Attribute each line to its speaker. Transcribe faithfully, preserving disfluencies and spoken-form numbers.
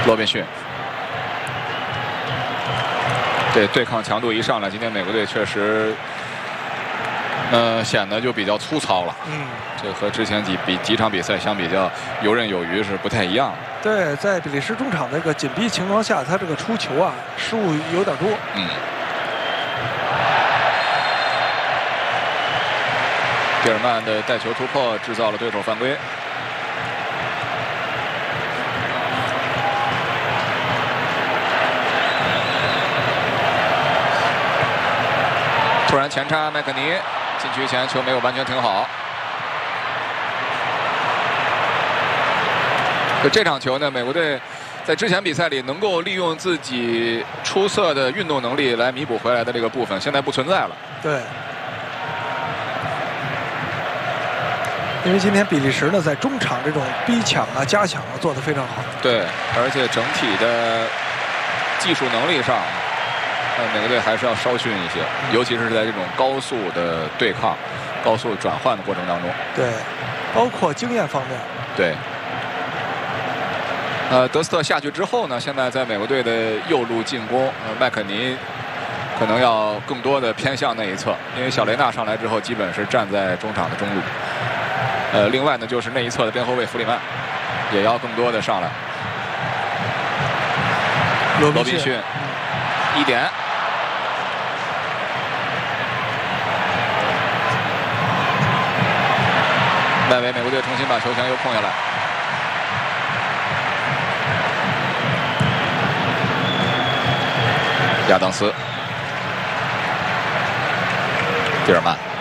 Speaker 1: 罗宾逊。这对抗强度一上来，今天美国队确实，呃，显得就比较粗糙了。
Speaker 2: 嗯，
Speaker 1: 这和之前几比几场比赛相比较游刃有余是不太一样的。
Speaker 2: 对，在比利时中场那个紧逼情况下，他这个出球啊失误有点多。
Speaker 1: 嗯。蒂尔曼的带球突破制造了对手犯规。突然前插麦克尼，禁区前球没有完全停好。就这场球呢，美国队在之前比赛里能够利用自己出色的运动能力来弥补回来的这个部分，现在不存在了。
Speaker 2: 对。因为今天比利时呢，在中场这种逼抢啊、加抢啊做得非常好。
Speaker 1: 对，而且整体的技术能力上。呃，美国队还是要稍逊一些，尤其是在这种高速的对抗、高速转换的过程当中。
Speaker 2: 对，包括经验方面。
Speaker 1: 对。呃，德斯特下去之后呢，现在在美国队的右路进攻，呃，麦肯尼可能要更多的偏向那一侧，因为小雷纳上来之后，基本是站在中场的中路。呃，另外呢，就是那一侧的边后卫弗里曼，也要更多的上来。罗宾逊，一点。外围美国队重新把球权又控下来。亚当斯，蒂尔曼。